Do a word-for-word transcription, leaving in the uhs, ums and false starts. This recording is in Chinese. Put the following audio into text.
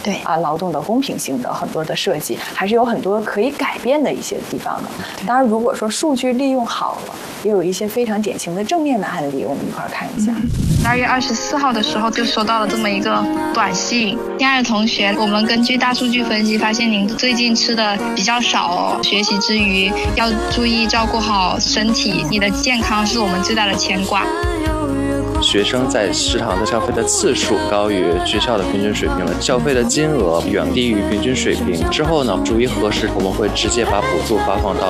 对啊，劳动的公平性的很多的设计，还是有很多可以改变的一些地方的。当然，如果说数据利用好了，也有一些非常典型的正面的案例，我们一块儿看一下。 十二月二十四号的时候就收到了这么一个短信，亲爱的同学，我们根据大数据分析发现您最近吃的比较少哦，学习之余要注意照顾好身体，你的健康是我们最大的牵挂。 学生在食堂的消费的次数高于学校的平均水平了，消费的金额远低于平均水平。之后呢，逐一核实，我们会直接把补助发放到